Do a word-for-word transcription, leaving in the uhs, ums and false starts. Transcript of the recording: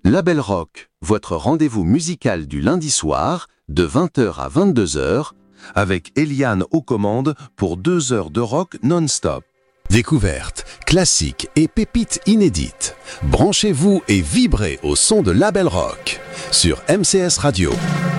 Label Rock, votre rendez-vous musical du lundi soir, de vingt heures à vingt-deux heures, avec Eliane aux commandes pour deux heures de rock non-stop. Découvertes, classiques et pépites inédites. Branchez-vous et vibrez au son de Label Rock sur M C S Radio.